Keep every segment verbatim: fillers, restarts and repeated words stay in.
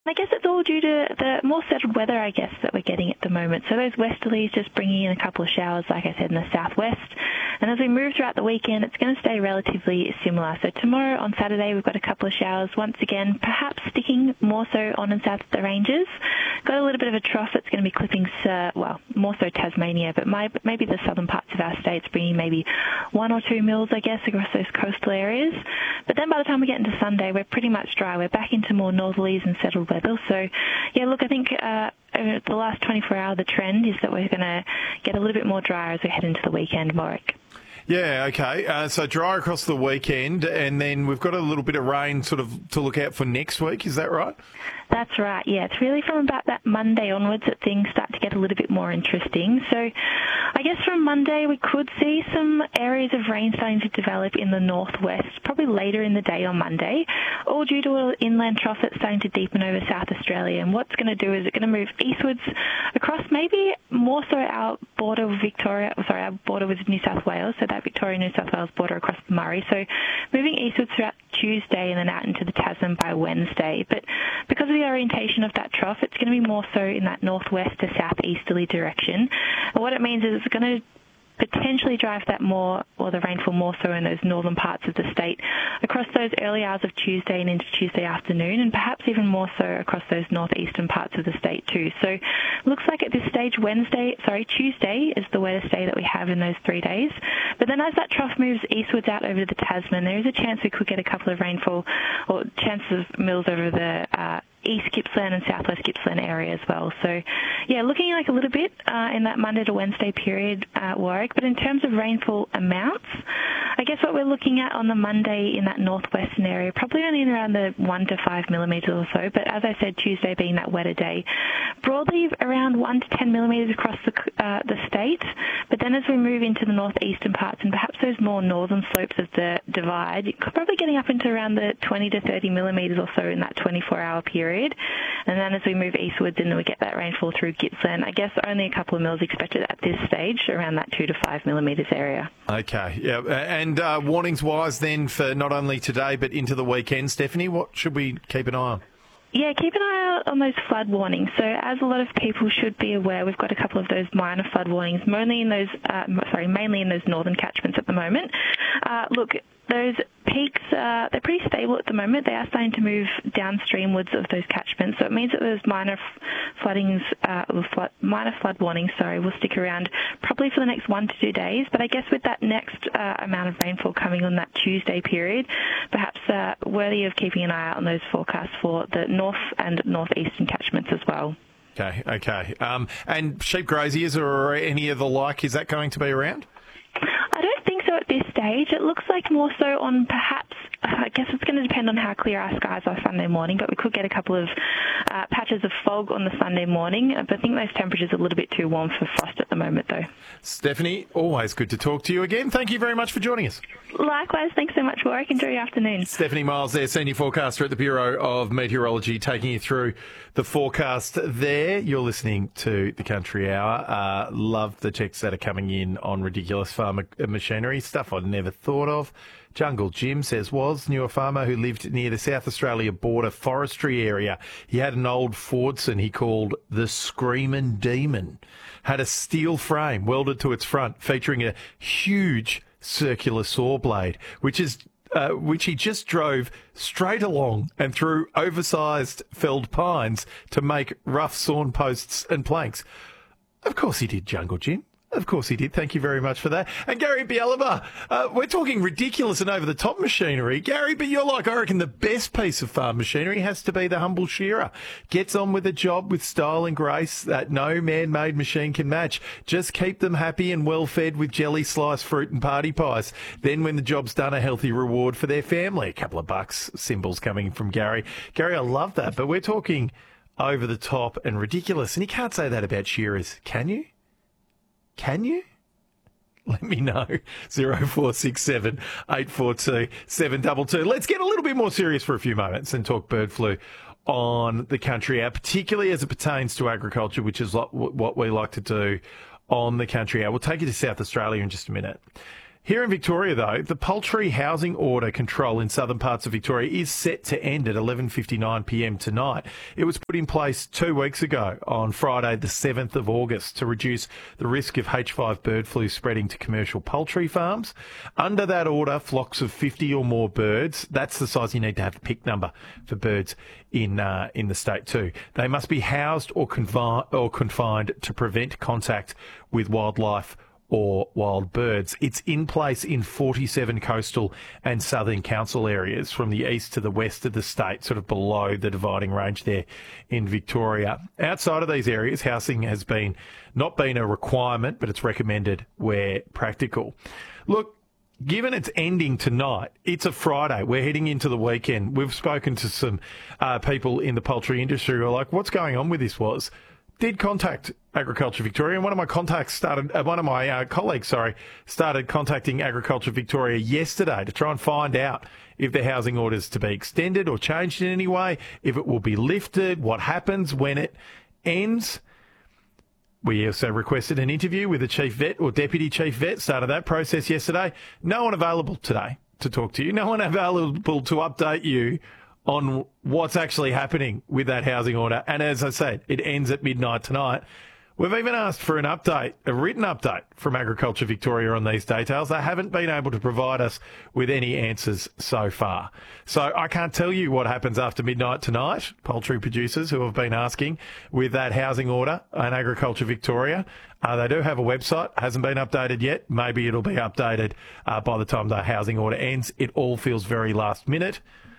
I guess it's all due to the more settled weather, I guess, that we're getting at the moment. So those westerlies just bringing in a couple of showers, like I said, in the southwest. And as we move throughout the weekend, it's going to stay relatively similar. So tomorrow on Saturday, we've got a couple of showers. Once again, perhaps sticking more so on and south of the ranges. Got a little bit of a trough that's going to be clipping, uh, well, more so Tasmania, but my, maybe the southern parts of our states, bringing maybe one or two mils, I guess, across those coastal areas. But then by the time we get into Sunday, we're pretty much dry. We're back into more northerlies and settled weather. So, yeah, look, I think uh, over the last twenty-four hour, the trend is that we're going to get a little bit more drier as we head into the weekend, Warwick. Yeah, okay. Uh, so dry across the weekend, and then we've got a little bit of rain sort of to look out for next week. Is that right? That's right, yeah. It's really from about that Monday onwards that things start to get a little bit more interesting. So I guess from Monday we could see some areas of rain starting to develop in the northwest, probably later in the day on Monday, all due to an inland trough that's starting to deepen over South Australia. And what's going to do is it's going to move eastwards across maybe more so our border with Victoria, sorry, our border with New South Wales, so that Victoria-New South Wales border across the Murray. So moving eastwards throughout Tuesday and then out into the Tasman by Wednesday. But because of the orientation of that trough, it's going to be more so in that northwest to southeasterly direction. And what it means is it's going to potentially drive that more, or the rainfall more so in those northern parts of the state across those early hours of Tuesday and into Tuesday afternoon, and perhaps even more so across those northeastern parts of the state too. So looks like at this stage Wednesday, sorry, Tuesday is the wettest day that we have in those three days. But then as that trough moves eastwards out over the Tasman, there is a chance we could get a couple of rainfall or chances of mils over the uh, East Gippsland and Southwest Gippsland area as well. So, yeah, looking like a little bit uh, in that Monday to Wednesday period, uh, Warwick. But in terms of rainfall amounts, I guess what we're looking at on the Monday in that northwestern area, probably only around the one to five millimetres or so. But as I said, Tuesday being that wetter day, broadly around one to ten millimetres across the, uh, the state. But then as we move into the northeastern parts and perhaps those more northern slopes of the divide, probably getting up into around the twenty to thirty millimetres or so in that twenty-four hour period. And then as we move eastwards and we get that rainfall through Gippsland, I guess only a couple of mils expected at this stage, around that two to five millimetres area. Okay, yeah. And uh, warnings-wise then for not only today but into the weekend, Stephanie, what should we keep an eye on? Yeah, keep an eye out on those flood warnings. So as a lot of people should be aware, we've got a couple of those minor flood warnings, mainly in those, uh, sorry, mainly in those northern catchments at the moment. Uh, look, those peaks, uh, they're pretty stable at the moment. They are starting to move downstreamwards of those catchments. So it means that those minor f- floodings, uh, or flood, minor flood warnings, sorry, will stick around probably for the next one to two days. But I guess with that next uh, amount of rainfall coming on that Tuesday period, perhaps uh, worthy of keeping an eye out on those forecasts for the north and northeastern catchments as well. Okay, okay. Um, and sheep graziers or any of the like, is that going to be around? I don't think so at this stage. It looks like more so on perhaps, I guess it's going to depend on how clear our skies are Sunday morning, but we could get a couple of uh, patches of fog on the Sunday morning. But I think those temperatures are a little bit too warm for frost at the moment, though. Stephanie, always good to talk to you again. Thank you very much for joining us. Likewise. Thanks so much, Warwick. Enjoy your afternoon. Stephanie Miles there, Senior Forecaster at the Bureau of Meteorology, taking you through the forecast there. You're listening to the Country Hour. Uh, love the texts that are coming in on ridiculous farm machinery, stuff I'd never thought of. Jungle Jim says, was knew a farmer who lived near the South Australia border forestry area. He had an old Fordson he called the Screamin' Demon. Had a steel frame welded to its front, featuring a huge circular saw blade, which is uh, which he just drove straight along and through oversized felled pines to make rough sawn posts and planks. Of course he did, Jungle Jim. Of course he did. Thank you very much for that. And Gary Bialaba, uh, we're talking ridiculous and over-the-top machinery. Gary, but you're like, I reckon the best piece of farm machinery has to be the humble shearer. Gets on with the job with style and grace that no man-made machine can match. Just keep them happy and well-fed with jelly, sliced fruit and party pies. Then when the job's done, a healthy reward for their family. A couple of bucks, symbols coming from Gary. Gary, I love that, but we're talking over the top and ridiculous. And you can't say that about shearers, can you? Can you? Let me know. zero four six seven, eight four two, seven two two. Let's get a little bit more serious for a few moments and talk bird flu on the Country Hour, particularly as it pertains to agriculture, which is what we like to do on the Country Hour. We'll take you to South Australia in just a minute. Here in Victoria, though, the poultry housing order control in southern parts of Victoria is set to end at eleven fifty-nine p m tonight. It was put in place two weeks ago on Friday, the seventh of August, to reduce the risk of H five bird flu spreading to commercial poultry farms. Under that order, flocks of fifty or more birds, that's the size you need to have the pick number for birds in uh, in the state too. They must be housed or, confi- or confined to prevent contact with wildlife or wild birds. It's in place in forty-seven coastal and southern council areas from the east to the west of the state, sort of below the dividing range there in Victoria. Outside of these areas, housing has been not been a requirement, but it's recommended where practical. Look, given it's ending tonight, it's a Friday. We're heading into the weekend. We've spoken to some uh, people in the poultry industry who are like, what's going on with this was... Did contact Agriculture Victoria, and one of my contacts started, uh, one of my uh, colleagues, sorry, started contacting Agriculture Victoria yesterday to try and find out if the housing order's to be extended or changed in any way, if it will be lifted, what happens when it ends. We also requested an interview with the Chief Vet or Deputy Chief Vet, started that process yesterday. No one available today to talk to you, no one available to update you on what's actually happening with that housing order. And as I said, it ends at midnight tonight. We've even asked for an update, a written update from Agriculture Victoria on these details. They haven't been able to provide us with any answers so far. So I can't tell you what happens after midnight tonight. Poultry producers who have been asking with that housing order and Agriculture Victoria. Uh, they do have a website, hasn't been updated yet. Maybe it'll be updated uh, by the time the housing order ends. It all feels very last minute.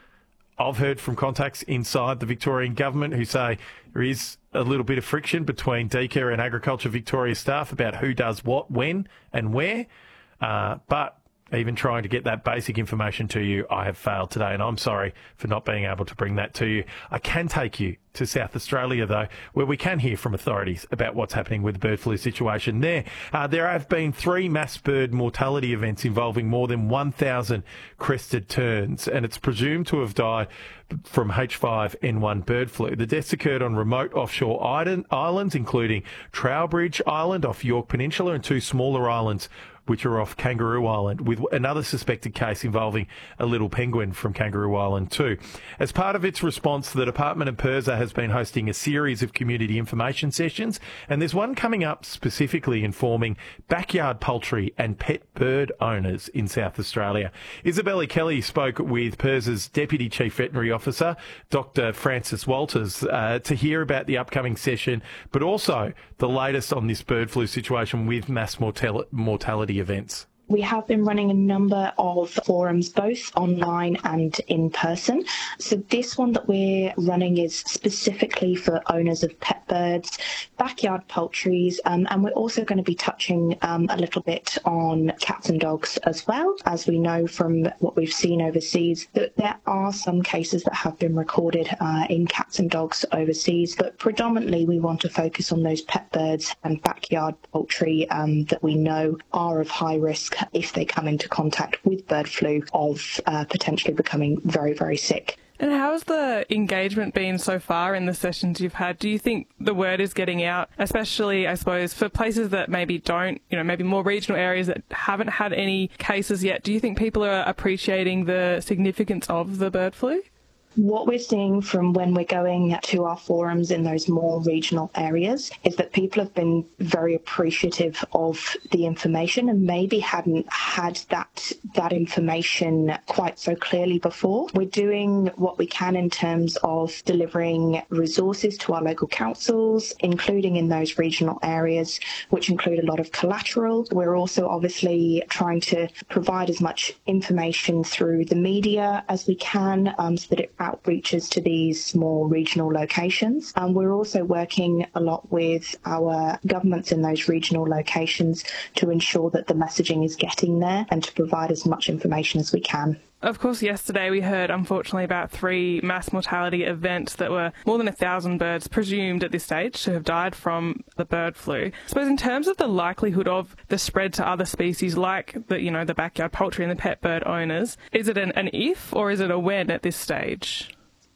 I've heard from contacts inside the Victorian government who say there is a little bit of friction between D C A R and Agriculture Victoria staff about who does what, when and where. Uh, but even trying to get that basic information to you, I have failed today, and I'm sorry for not being able to bring that to you. I can take you to South Australia, though, where we can hear from authorities about what's happening with the bird flu situation there. Uh, there have been three mass bird mortality events involving more than one thousand crested terns, and it's presumed to have died from H five N one bird flu. The deaths occurred on remote offshore islands, including Trowbridge Island off York Peninsula and two smaller islands which are off Kangaroo Island, with another suspected case involving a little penguin from Kangaroo Island too. As part of its response, the Department of P I R S A has been hosting a series of community information sessions, and there's one coming up specifically informing backyard poultry and pet bird owners in South Australia. Isabella Kelly spoke with P I R S A's Deputy Chief Veterinary Officer, Doctor Francis Walters, uh, to hear about the upcoming session, but also the latest on this bird flu situation with mass mortal- mortality events. We have been running a number of forums, both online and in person. So this one that we're running is specifically for owners of pet birds, backyard poultries, um, and we're also going to be touching um, a little bit on cats and dogs as well. As we know from what we've seen overseas, that there are some cases that have been recorded uh, in cats and dogs overseas, but predominantly we want to focus on those pet birds and backyard poultry um, that we know are of high risk if they come into contact with bird flu of uh, potentially becoming very, very sick. And how has the engagement been so far in the sessions you've had? Do you think the word is getting out, especially, I suppose, for places that maybe don't, you know, maybe more regional areas that haven't had any cases yet? Do you think people are appreciating the significance of the bird flu? What we're seeing from when we're going to our forums in those more regional areas is that people have been very appreciative of the information and maybe hadn't had that that information quite so clearly before. We're doing what we can in terms of delivering resources to our local councils, including in those regional areas, which include a lot of collateral. We're also obviously trying to provide as much information through the media as we can um, so that it outreaches to these more regional locations. And we're also working a lot with our governments in those regional locations to ensure that the messaging is getting there and to provide as much information as we can. Of course, yesterday we heard, unfortunately, about three mass mortality events that were more than a thousand birds presumed at this stage to have died from the bird flu. I suppose in terms of the likelihood of the spread to other species like the, you know, the backyard poultry and the pet bird owners, is it an, an if or is it a when at this stage?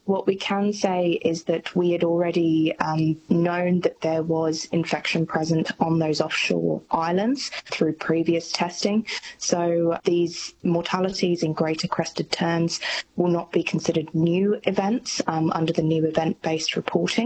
What we can say is that we had already um, known that there was infection present on those offshore islands through previous testing. So these mortalities in greater crested terns will not be considered new events um, under the new event-based reporting.